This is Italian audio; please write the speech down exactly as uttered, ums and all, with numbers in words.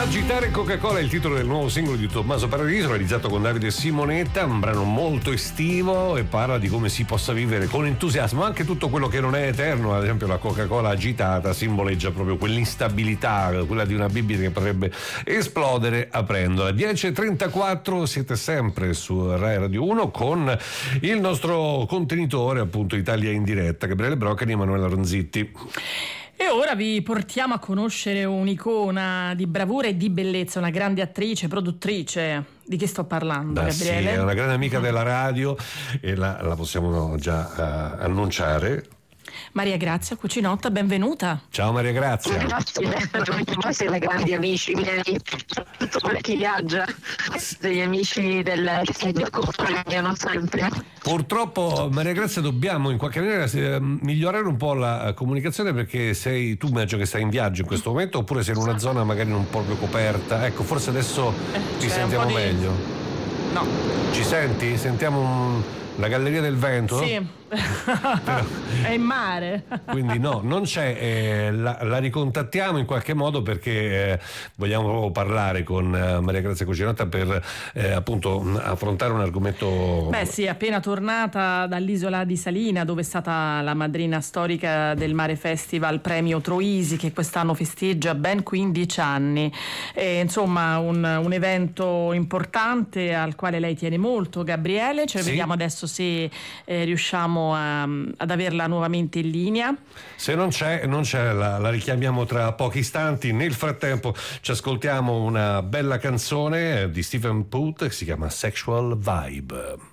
Agitare Coca-Cola è il titolo del nuovo singolo di Tommaso Paradiso, realizzato con Davide Simonetta, un brano molto estivo e parla di come si possa vivere con entusiasmo anche tutto quello che non è eterno. Ad esempio la Coca-Cola agitata simboleggia proprio quell'instabilità, quella di una bibita che potrebbe esplodere aprendola. dieci e trentaquattro, siete sempre su Rai Radio uno con il nostro contenitore, appunto Italia in diretta, Gabriele Broccani e Emanuela Ronzitti. E ora vi portiamo a conoscere un'icona di bravura e di bellezza, una grande attrice, produttrice. Di che sto parlando, Beh, Gabriele? Sì, è una grande amica della radio e la, la possiamo già uh, annunciare. Maria Grazia Cucinotta, benvenuta. Ciao Maria Grazia. Grazie, voi siete grandi amici miei, soprattutto per chi viaggia, degli amici del che mi accompagnano sempre. Purtroppo Maria Grazia dobbiamo in qualche maniera eh, migliorare un po' la comunicazione, perché sei tu, immagino che stai in viaggio in questo momento, oppure sei in una zona magari non proprio coperta. Ecco, forse adesso Eh, ti c'è sentiamo un po' di- meglio. No. Ci senti? Sentiamo un- la Galleria del Vento? Sì. È in mare. Quindi no, non c'è, eh, la, la ricontattiamo in qualche modo perché eh, vogliamo proprio parlare con eh, Maria Grazia Cucinotta per eh, appunto affrontare un argomento. Beh sì, appena tornata dall'isola di Salina, dove è stata la madrina storica del Mare Festival Premio Troisi, che quest'anno festeggia ben quindici anni. E, insomma un, un evento importante al quale lei tiene molto, Gabriele. Cioè, Sì. vediamo adesso se eh, riusciamo a, ad averla nuovamente in linea. Se non c'è, non c'è, la, la richiamiamo tra pochi istanti. Nel frattempo ci ascoltiamo una bella canzone di Stephen Puth che si chiama Sexual Vibe.